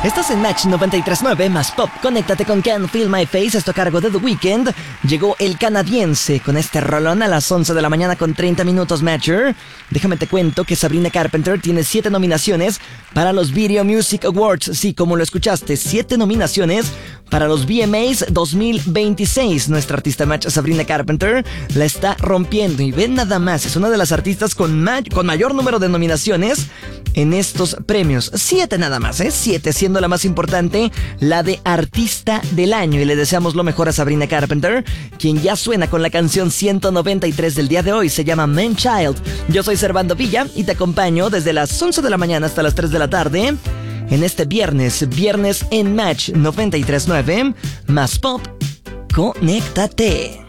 Estás en Match 93.9 más Pop. Conéctate con Can't Feel My Face, esto a cargo de The Weeknd. Llegó el canadiense con este rolón a las 11 de la mañana con 30 minutos, Matcher. Déjame te cuento que Sabrina Carpenter tiene 7 nominaciones para los Video Music Awards. Sí, como lo escuchaste, 7 nominaciones para los VMAs 2026. Nuestra artista Match, Sabrina Carpenter, la está rompiendo. Y ven nada más, es una de las artistas con mayor número de nominaciones en estos premios. 7 nada más, 7, siendo la más importante la de Artista del Año. Y le deseamos lo mejor a Sabrina Carpenter, quien ya suena con la canción 193 del día de hoy. Se llama Man Child. Yo soy Servando Villa y te acompaño desde las 11 de la mañana hasta las 3 de la tarde en este viernes en Match 93.9 más Pop. Conéctate.